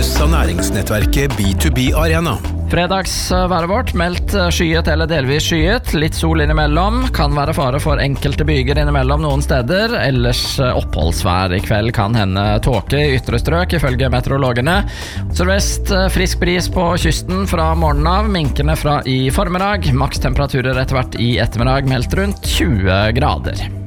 støttes av næringsnettverket B2B Arena. Fredagsværet vårt, meldt skyet eller delvis skyet, litt sol innimellom, kan være fare for enkelte byger innimellom noen steder, ellers oppholdsvær. I kveld kan hende tåke i ytre strøk, ifølge meteorologene. Sørvest frisk bris på kysten fra morgenen av, minkende fra i formiddag, maks temperaturer etter hvert i ettermiddag meldt rundt 20 grader.